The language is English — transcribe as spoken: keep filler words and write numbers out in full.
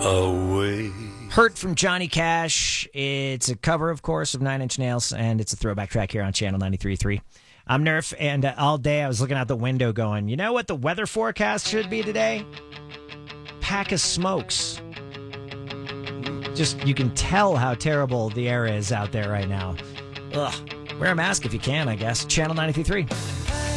away. Hurt from Johnny Cash. It's a cover, of course, of Nine Inch Nails, and it's a throwback track here on Channel ninety-three point three. I'm Nerf, and uh, all day I was looking out the window going, you know what the weather forecast should be today? Pack of smokes. Just, you can tell how terrible the air is out there right now. Ugh. Wear a mask if you can, I guess. Channel ninety-three point three.